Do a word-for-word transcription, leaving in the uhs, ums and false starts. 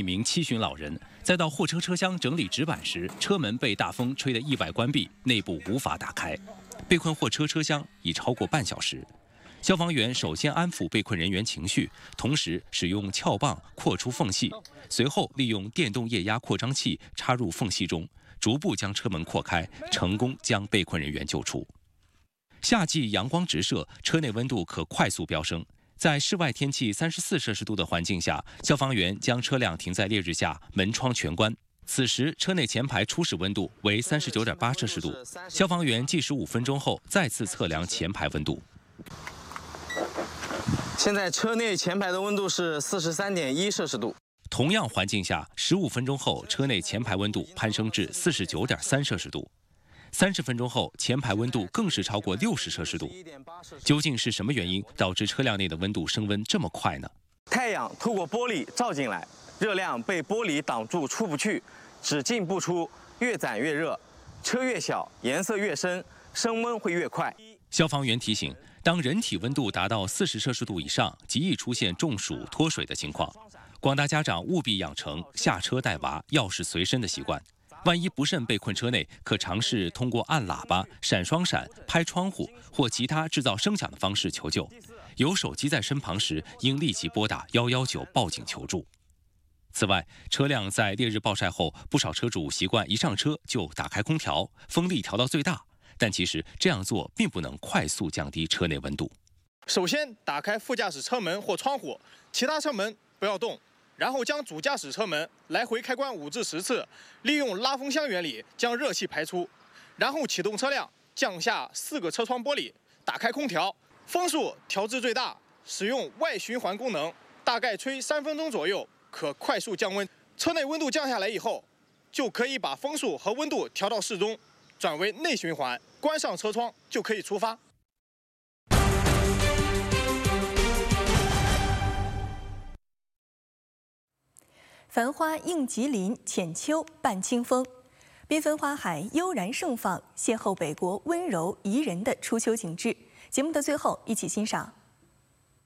一名七旬老人，在到货车车厢整理纸板时，车门被大风吹得意外关闭，内部无法打开。被困货车车厢已超过半小时。消防员首先安抚被困人员情绪，同时使用撬棒扩出缝隙，随后利用电动液压扩张器插入缝隙中，逐步将车门扩开，成功将被困人员救出。夏季阳光直射，车内温度可快速飙升。在室外天气三十四摄氏度的环境下，消防员将车辆停在烈日下，门窗全关。此时，车内前排初始温度为三十九点八摄氏度。消防员计时五分钟后，再次测量前排温度。 现在车内前排的温度是四十三点一摄氏度。 同样环境下，十五分钟后，车内前排温度攀升至四十九点三摄氏度。三十分钟后，前排温度更是超过六十摄氏度。究竟是什么原因导致车辆内的温度升温这么快呢？ 太阳透过玻璃照进来，热量被玻璃挡住出不去，只进不出，越攒越热，车越小，颜色越深，升温会越快。 消防员提醒，当人体温度达到四十摄氏度以上，极易出现中暑、脱水的情况。广大家长务必养成下车带娃、钥匙随身的习惯。万一不慎被困车内，可尝试通过按喇叭、闪双闪、拍窗户或其他制造声响的方式求救。有手机在身旁时，应立即拨打一一九报警求助。此外，车辆在烈日暴晒后，不少车主习惯一上车就打开空调，风力调到最大。但其实这样做并不能快速降低车内温度。 首先打开副驾驶车门或窗户，其他车门不要动，然后将主驾驶车门来回开关五至十次，利用拉风箱原理将热气排出，然后启动车辆，降下四个车窗玻璃，打开空调，风速调至最大，使用外循环功能，大概吹三分钟左右，可快速降温。车内温度降下来以后，就可以把风速和温度调到适中，转为内循环，关上车窗就可以出发。 繁花映吉林，浅秋伴清风，缤纷花海悠然盛放，邂逅北国温柔宜人的初秋景致。节目的最后，一起欣赏